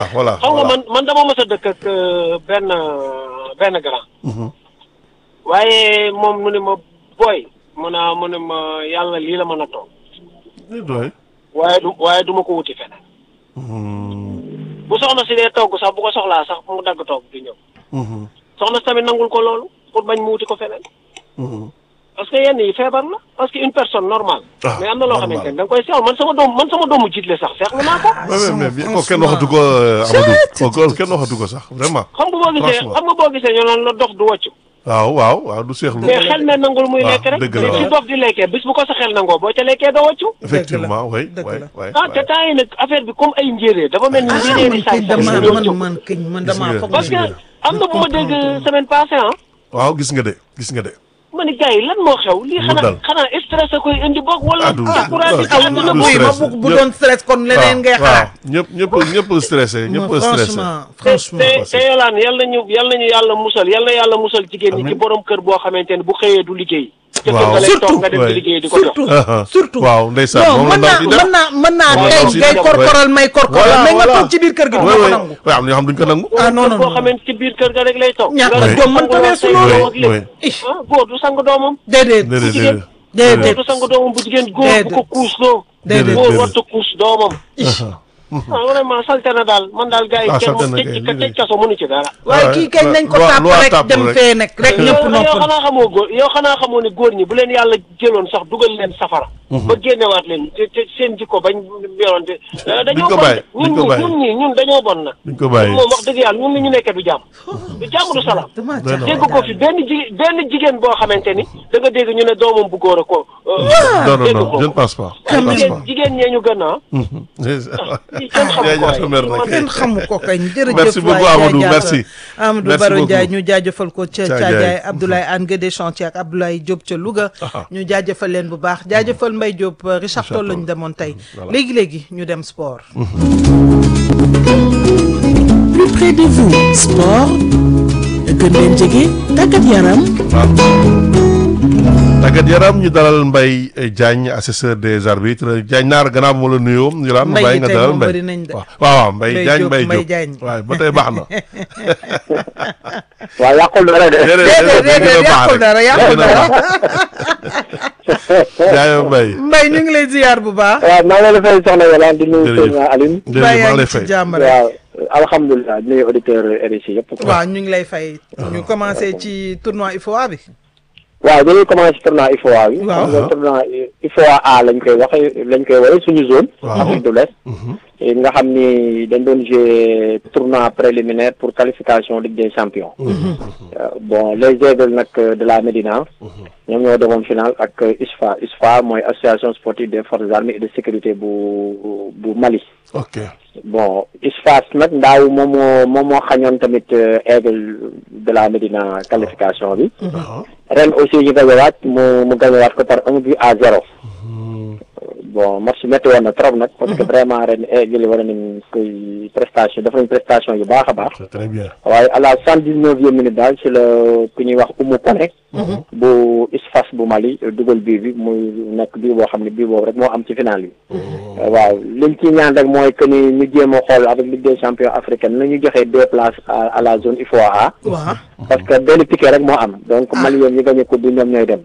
voilà xam nga man dama mës a dëkk ak benn grand. waaye moom mu ne ma booy mu ne ma yàlla lii la mën a toog. waaye du ma ko wuti feneen. bu soxna si dee togg sax bu ko soxlaa sax mu dagg togg di ñëw. soxna si tamit nangul ko loolu pour bañ mu wuti ko feneen. parce que yenn yi feebar la parce que une personne normale. mais am na loo xamante ne da nga koy seetlu man sama doomu jiitle sax seetlu naa ko. mais ko kenn waxatu ko Amadou kenn waxatu ko sax vraiment. xam nga boo gisee ñu naan la dox du wàcc. waaw du seexlu. mais xel ne nangul muy lekk rek. dëgg la ci dof di lekkee bis bu ko sa xel nangoo boo ca lekkee doo wàccu. effectivement oui. te temps yi nag affaire bi comme ay njéeréer dafa mel ni njéeréer yi saay man damaa foog parce que am na bu ma dégg semaine passée waaw gis nga de. ma ni gars yi lan moo xew lii xanaa stress a koy indi bokk wala découragé ci àdduna bu doon stress kon leneen ngay xalaat ñëpp stressé franchement te yolaan yàlla ñu yàlla musal yàlla musal jigéen ñi ci borom kër boo xamante ne bu xëyee du liggéey surtout nga dem ci liggéey di ko jox surtout waaw ndeysaan non mën naa tey ngay korkoral may korkoral mais nga toog ci biir kër gi du ko nangu waaw am na ñoo xam duñ ko nangu non boo xamante ci biir kër ga rek lay toog ñàkk jom mën ta weesu loolu góor du sang doomam déedéet du sang doomam bu jigéen góor bu ko kuus loo góor warta kuus doomam vraiment salte na daal man daal gars yi kenn moom tëj kaso mënu ci dara waaye kii kañ nañ ko tàpp rek dem fee nekk rek ñëpp noppal yow xanaa xamoo ne góor ñi bu leen yàlla jëloon sax dugal leen safara ba génnewaat leen te seen jikko bañ yoroon te dañoo bon ñun dañoo bon nag moom wax dëgg yàlla ñun li ñu nekkee du jàmm du salaam dégg ko fi benn jigéen boo xamante ni da nga dégg ñu ne doomam bu góor a ko non je ne pense pas jigéen ñee ñu gën a kenn xamu ko kañ jërëjëf merci beaucoup Amadou merci Amadou Baro Ndiaye ñu jaajëfal ko ca Thiadiaye Abdoulaye Anne Guédé Chantier ak Abdoulaye Diop ca Louga ñu jaajëfal leen bu baax jaajëfal Mbaye Diop Richard Toll lañu demoon tey léegi ñu dem sport plus près de vous sport gën leen jege tàggat yaram tàggat yaram ñu dalal Mbaye Diagne assesseur des arbitres Diagne naar gannaaw moo la nuyoo ñu laan Mbaye nga dalal Mbaye waaw Mbaye Diagne Mbaye Diop waaw ba tey baax na waaw yàqul dara de déedéet yàqul dara jaay Mbaye ñu ngi lay ziar bu baax waaw maa ngi lay fay soxna Yolande di nuyu Seydina Aline yaa ngi ci jàmm rek waaw alhamdulilah di nuyu auditeur RICI yëpp waaw ñu ngi lay fay ñu commencé ci tournoi IFOA bi waaw dañuy commencé tournoi IFOA bi xam nga tournoi IFOA A lañ koy waxee suñu zone Afrique de l'Est nga xam ni dañ doon jouer tournoi préliminaire pour qualification Ligue des Champions bon les Aigles nag de la Médina ñoom ñoo demoon final ak ISFA mooy association sportive des forces armées et de sécurité bu Mali bon ISFA nag ndaaw moom moo xañoon tamit Aigle de la Médina qualification bi ren aussi ñu gañewaat mu gañewaat ko par 1-0 bon match métti woon na trop nag parce que vraiment ren Aigle war nañ koy prestation def nañ prestation yu baax a baax très bien waaye à la 119e minute daal ci la ku ñuy wax Oumou Koné bu ISFA bu Mali dugal bii bi muy nekk bii boo xam ne bii boobu rek moo am ci final bi waaw liñ ci ñaan rek mooy que ni ñu jéem a xool avec Ligue des champions africaine na ñu joxee 2 places à la zone IFOA A parce que benn ticket rek moo am donc Maliens ñi gagné coupe bi ñoom ñooy dem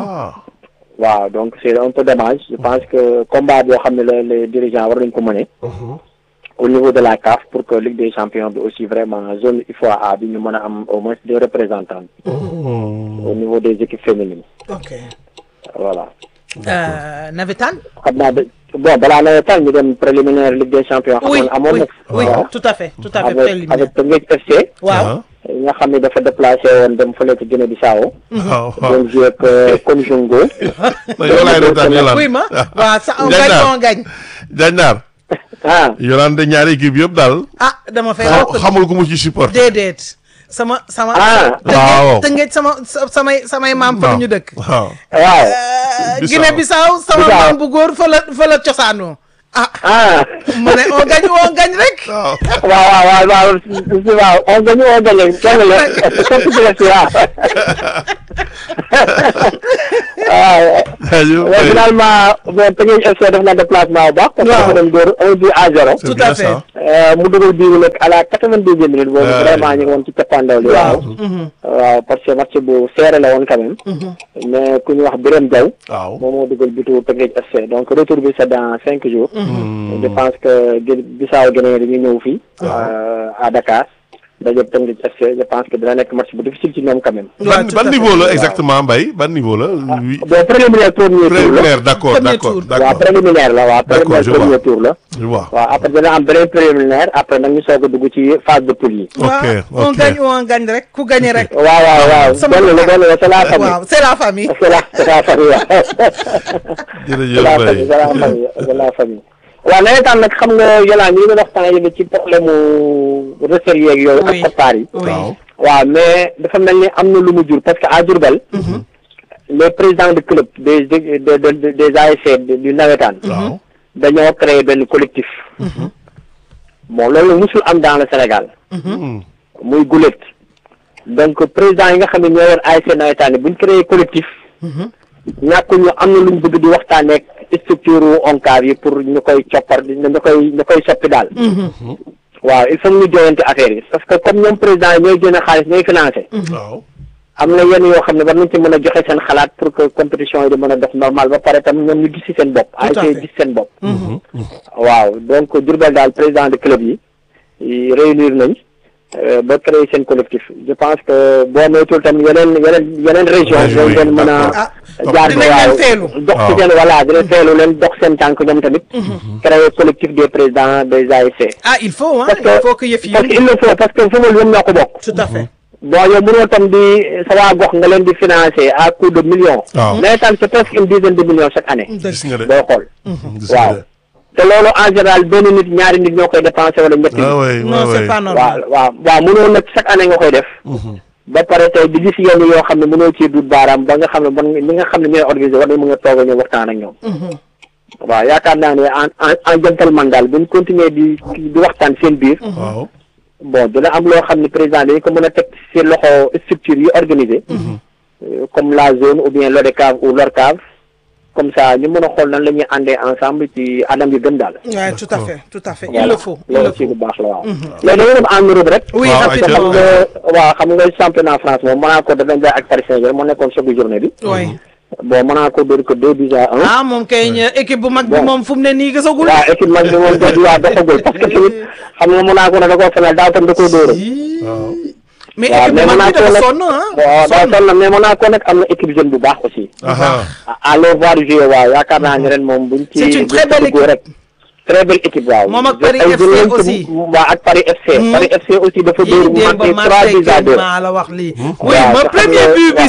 waaw donc c'est un peu dommage je pense que combat boo xam ne les dirigeants war nañ ko mener au niveau de la CAF pour que Ligue des champions bi aussi vraiment zone IFOA A bi ñu mën a am au moins 2 représentants au niveau des équipes féminines voilà navétane xam naa bon balaa navétane ñu dem préliminaire Ligue des champions amoon na oui tout à fait préliminaire avec Teungueth FC waaw nga xam ne dafa déplacé woon dem fële ci Guinée Bissau doon joué ak Konjongo oui ma waaw sa on gagne Diagne naar Yolande ñaari équipe yëpp daal dama fay xamul ku mu ci support déedéet sama waaw Teungueth samay maam fa ñu dëkk waaw Guinée Bissau sama maam bu góor fa la cosaanoo ma ne on gagne rek waaw on gagne kenn la mais finalement Teungueth FC def na déplacement bu baax. parce que dafa dem dóor 1-0. tout à fait. mu dugal bii bu nekk à la 92e minute boobu vraiment ñu ngi woon ci cappaandaw li waaw parce que match bu serré la woon quand même. mais ku ñu wax Birame Diaw. waaw moom moo dugal bitu Teungueth FC donc retour bi c'est dans 5 jours. je pense que Bissau Guinée dañuy ñëw fii. à Dakar. daje Teungueth FC je pense que dina nekk match bu difficile ci ñoom quand même. ban niveau la exactement Mbaye ban niveau la. bon préliminaire préliminaire d'accord waaw préliminaire la waaw. premier tour la. waaw après dina am beneen préliminaire après nag ñu soog a dugg ci phase de poule yi. ok on gagne ou on gagne rek ku gagne rek. waaw benn la c'est la famille. waaw c'est la famille. c'est la famille waaw. jërëjëf Mbaye c'est la famille. waaw nawetaan nag xam nga yàlla ñu ngi waxtaan yëngu ci problème mu recel yeeg yooyu. ak koppar yi. waaw mais dafa mel ni am na lu mu jur parce que à Diourbel. les présidents de club des ASC du nawetaan. dañoo créé benn collectif. bon loolu musul am dans le Sénégal. muy gulet. donc président yi nga xam ne ñoo yor ASC nawetaan yi buñ créé collectif. ñàkkuñu am na lu ñu bëgg di waxtaanee ak structure ONCAV yi pour ñu koy coppar ñu koy soppi daal. waaw il faut ñu joyante affaire yi parce que comme ñoom président yi ñooy génne xaalis ñooy financé. waaw am na yenn yoo xam ne war nañ ci mën a joxe seen xalaat pour que compétition yi di mën a def normal ba pare tam ñoom ñu gis ci seen bopp. ay gis seen bopp. waaw donc Diourbel daal président de club yi réunir nañ. ba créer seen collectif je pense que boo moytuwul tam yeneen région ñoo gën mën a jaar waaw dox ci seen voilà dina feelu leen dox seen tànk ñoom tamit créer collectif des présidents des ASC il faut il faut que yëf yi parce que il le faut parce que football ñoom ñoo ko bokk tout à fait bon yow mënoo tam di sa waa gox nga leen di financer à coût de millions mais tam c'est presque une dizaine de millions chaque année booy xool waaw te loolu en général benn nit ñaari nit ñoo koy dépensé wala ñetti nit. non c'est pas normal. waaw mënoo nag chaque année nga koy def. ba pare tey di gis yenn yoo xam ne mënoo cee dut baaraam ba nga xam ne man ñi nga xam ne ñooy organisé war nañ mën a toog a ñëw waxtaan ak ñoom. waaw yaakaar naa ne en gentleman daal buñ continuer di waxtaan seen biir. bon dina am loo xam ne président dañu ko mën a teg ci loxo structure yi organisé. comme la zone ou bien l'ODCAV ou l'ORCAV. comme ça ñu mën a xool nan la ñuy àndee ensemble ci anam yu gën daal. waaw tout à fait il le faut. loolu ci bu baax la waaw. léegi dañuy dem en Europe rek. oui xam nga championnat France moom Monaco dafa jaay ak Paris Saint-Germain moo nekkoon choc journée bi. oui. bon Monaco dóor ko 2-1. moom kay équipe bu mag bi moom fu mu ne nii gisagul. waaw équipe mag bi moom doxagul parce que tamit xam nga Monaco na da koo sonal daaw tam da koo dóor. mais équipe bu mag bi dafa sonn waaw daa sonn mais Monaco nag am na équipe jeune bu baax aussi. à le voir jouer waaw yaakaar naa ne ren moom buñ ci. c'est une très belle équipe rek. très belle équipe waaw. moom ak Paris FC aussi. waaw ak Paris FC. Paris FC aussi dafa dóor mu marqué 3-2. maa la wax lii. oui ma premier but bi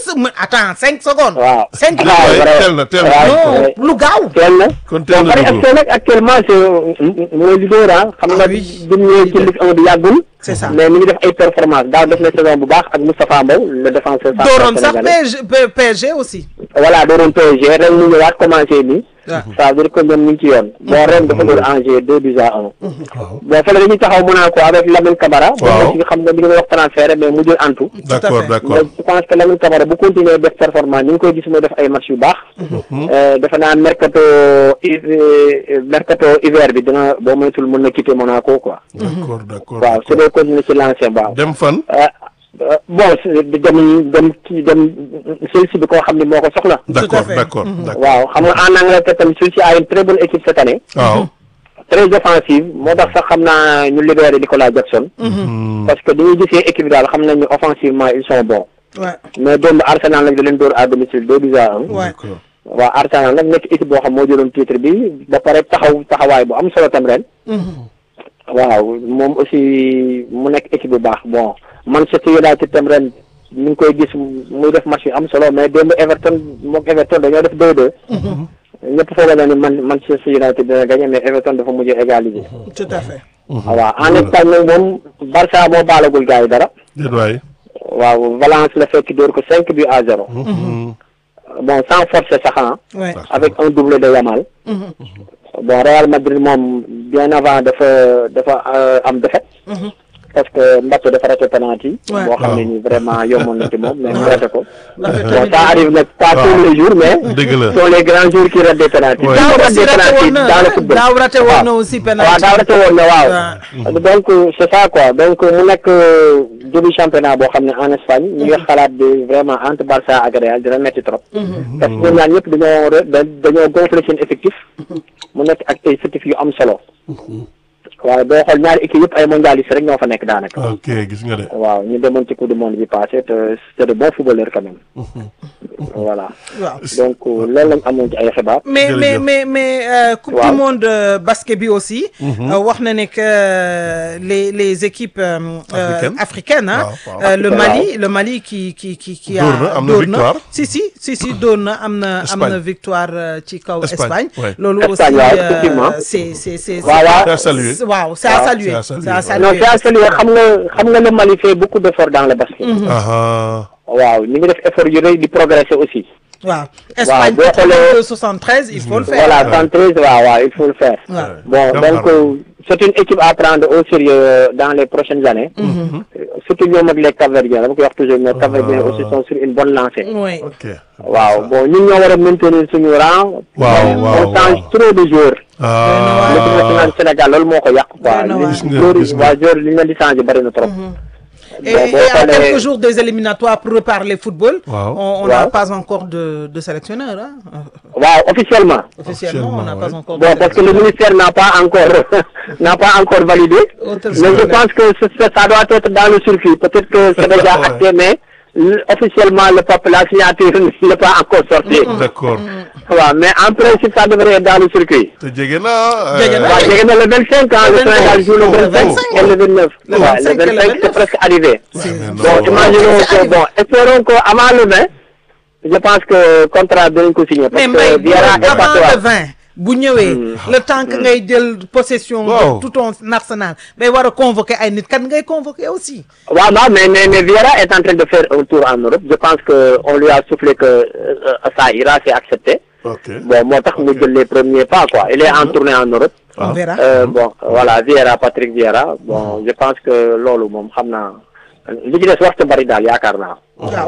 5 secondes. waaw 5 teel na lu gaaw. teel na kon teel na Paris FC nag actuellement c'est mooy leader xam nga bi ñëwee ci Ligue 1 bi yàggul. c'est ça mais mi ngi def ay performance daaw def na saison bu baax ak Moustapha Mbow le défenseur central sénégalais. dooroon sax PSG aussi. voilà dooroon PSG ren mu ñëwaat commencé nii. ça veut dire que ñoom ñu ngi ci yoon. bon ren dafa doon Angers 2-1. bon fële dañuy taxaw Monaco avec Lamine Camara. waaw bon xam nga ni nga wax transfert mais mu jël antu. d'accord mais je pense que Lamine Camara bu continuer def performance ñu ngi koy gis muy def ay match yu baax. defe naa mercato hiver bi dina boo moytul mën na quitter Monaco quoi. d'accord waaw su dee continuer ci l'ancien waaw. dem fan. bon dem Chelsea bi koo xam ne moo ko soxla. d'accord waaw xam nga en Angleterre tamit Chelsea a une très bonne équipe cette année. waaw. très offensive moo tax sax xam naa ñu libéré Nicolas Jackson. parce que dañuy gisee équipe bi daal xam nañu offensivement ils sont bons. mais démb Arsenal nag da leen dóor à domicile 2-1. waaw Arsenal nag nekk équipe boo xam moo jëloon titre bi ba pare taxawaay bu am solo tam ren. waaw moom aussi mu nekk équipe bu baax bon Manchester United tam ren ñu ngi koy gis muy def match yu am solo mais démb Everton dañoo def 2-2. ñëpp foog na ni Manchester United dina gagné mais Everton dafa mujj égaliser. tout à fait. waaw en Espagne nag moom Barça moo baalagul gars yi dara. waaw Valence la fekk dóor ko 5-0. bon sans forcer sax avec un doublé de Yamal. bon Real Madrid moom bien avant dafa am défaite. parce que Mbappé dafa raté penalty boo xam ne ni vraiment yomboon na ci moom mais mu raté ko bon ça arrive nag pas tous les jours mais sont les grands jours qui ratent des penalty dans le football daaw raté woon na aussi penalty waaw daaw raté woon na waaw donc c'est ça quoi donc mu nekk début championnat boo xam ne en Espagne ñu ngi xalaat de vraiment entre Barça ak Real dina metti trop parce que ñoom ñaar ñëpp dañoo gonfler seen effectif mu nekk ak ay effectif yu am solo waaye boo xool ñaari équipe yëpp ay mondialistes rek ñoo fa nekk daanaka. ok gis nga de. waaw ñu demoon ci coupe du monde bi passé te c'est de bons footballeurs quand même. voilà. waaw donc loolu lañ amoon ci ay xibaar. mais coupe du monde basket bi aussi. wax na ne que les équipes africaines le Mali qui a dóor na si dóor na am na victoire ci kaw Espagne. loolu aussi c'est waaw c'est à saluer non c'est à saluer xam nga le Mali fait beaucoup d'efforts dans le basket. waaw ñu ngi def effort yu rëy di progresser aussi. waaw Espagne boo xoolee 73 il faut le faire. voilà 73 waaw il faut le faire. bon donc c'est une équipe à prendre au sérieux dans les prochaines années. surtout ñoom ak les Cap-Verdiens dama koy wax toujours mais Cap-Verdiens aussi sont sur une bonne lancée. oui waaw bon ñun ñoo war a maintenir suñu rang. on change trop de joueurs. l'équipe nationale Sénégal loolu moo ko yàq quoi. joueurs li ñu leen di changer bari na trop. Et à quelques jours des éliminatoires pour reparler football, on n'a pas encore de sélectionneur. Hein? Officiellement, on n'a pas encore. Bon, parce que le ministère n'a pas encore validé. Mais je pense que ça doit être dans le circuit. Peut-être que c'est déjà acté, mais officiellement la signature n'est pas encore sortie. D'accord. Mais en principe ça devrait être dans le circuit. jege na le 25 ans le Sénégal joue le 25 et le 29. Le 25 c'est presque arrivé. Bon, imaginons que espérons qu'avant le 20 je pense que contrat dinañ ko signer parce que Vieira est avant le 20 bu ñëwee le temps que ngay jël possession de tout ton arsenal mais war a convoquer ay nit kan ngay convoquer aussi. waaw non mais Vieira est en train de faire un tour en Europe je pense que on lui a soufflé que ça ira, c'est accepté. Bon moo tax mu jël les premiers pas quoi il est en tournée en Europe. On verra. Bon voilà Patrick Vieira bon je pense que loolu moom xam naa li ci des waxtu bari daal yaakaar naa.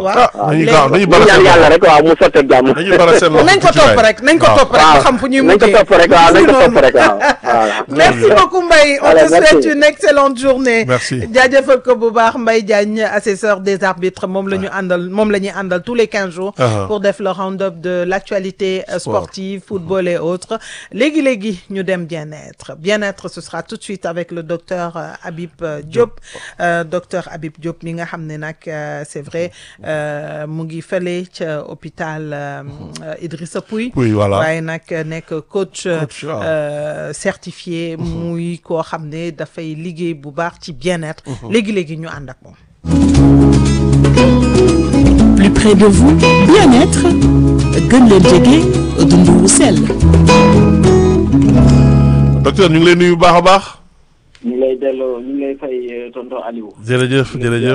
nañu ñaan yàlla rek waaw mu sotti jàmm. nañ ko topp rek ba xam fu ñuy mujjee. nañ ko topp rek waaw. merci beaucoup Mbaye on te souhaite une excellente journée. merci jaajëfal ko bu baax Mbaye Diagne assesseur des arbitres moom la ñuy àndal tous les 15 jours. pour def le round-up de l'actualité sportive football et autres. léegi ñu dem bien-être ce sera tout de suite avec le docteur Habib Diop. docteur Habib Diop mi nga xam ne nag c'est vrai. mu ngi fële ca hôpital Idrissa Pouye. waaye nag nekk coach certifié muy koo xam ne dafay liggéey bu baax ci bien-être. léegi ñu ànd ak moom. Plus près de vous, bien-être gën leen jege dundu wu sell. docteur ñu ngi lay nuyu bu baax a baax. ñu ngi lay fay tonton Aliou. jërëjëf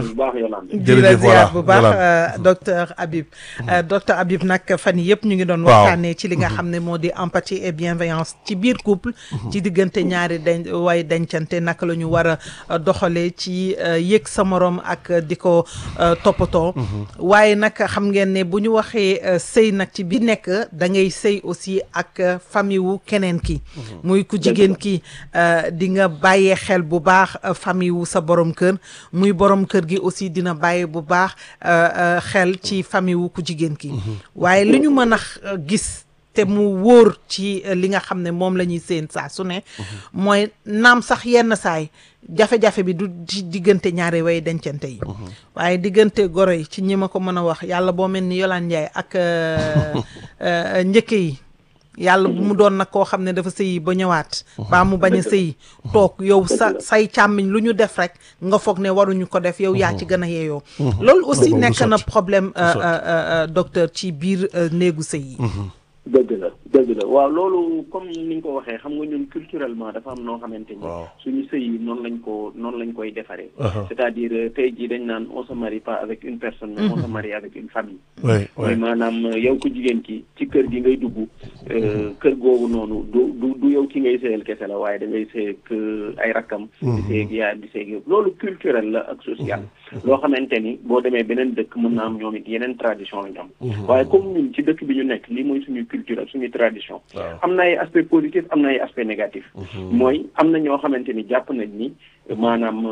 bu baax docteur Habib. docteur Habib nag fan yii yëpp ñu ngi doon waxtaanee ci li nga xam ne moo di empathie et bienveillance ci biir couple. ci diggante ñaari dencante naka la ñu war a doxalee ci yëg sa morom ak di ko toppatoo. waaye nag xam ngeen ne bu ñu waxee sëy nag ci bi nekk da ngay sëy aussi ak famille wu keneen ki. muy ku jigéen ki di nga bàyyee xel bu baax famille wu sa borom kër muy borom kër gi aussi dina bàyyi bu baax xel ci famille wu ku jigéen ki waaye li ñu mën a gis te mu wóor ci li nga xam ne moom la ñuy seen saa su ne mooy naam sax yenn saay jafe-jafe bi du ci diggante ñaari way dencante yi waaye diggante goro yi ci ñi ma ko mën a wax yàlla boo mel ni Yolande Ndiaye ak njëkke yi yàlla bu mu doon nag koo xam ne dafa sëyi ba ñëwaat baa mu bañ a sëyi toog yow say càmmiñ lu ñu def rek nga foog ne waruñu ko def yow yaa ci gën a yeeyoo loolu aussi nekk na problème docteur ci biir néegu sëy yi dëgg la waaw loolu comme ni nga ko waxee xam nga ñun culturellement dafa am noo xamante ni suñu sëy yi noonu lañ koy defaree c'est-à-dire tey jii dañ naan on se marie pas avec une personne mais on se marie avec une famille mooy maanaam yow ko jigéen ki ci kër gi ngay dugg kër googu noonu du yow ki ngay sëyal kese la waaye da ngay sëy ak ay rakkam di sëy ak yaay di sëy ak yow loolu culturel la ak social loo xamante ni boo demee beneen dëkk mën na am ñoom it yeneen tradition lañu am waaye comme ñun ci dëkk bi ñu nekk lii mooy suñu culture ak suñu tradition am na ay aspect positif am na ay aspect négatif mooy am na ñoo xamante ni jàpp nañ ni maanaam